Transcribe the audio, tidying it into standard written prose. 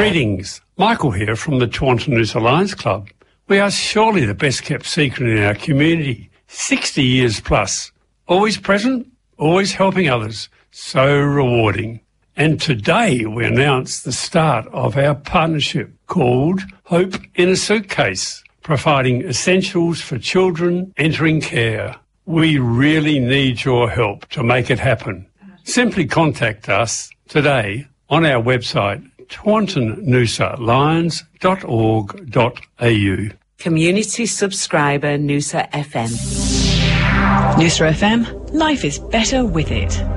Greetings, Michael here from the Taunton Noosa Lions Club. We are surely the best kept secret in our community, 60 years plus. Always present, always helping others, so rewarding. And today we announce the start of our partnership called Hope in a Suitcase, providing essentials for children entering care. We really need your help to make it happen. Simply contact us today on our website tawntonnoosa.lions.org.au. Community subscriber Noosa FM. Noosa FM, life is better with it.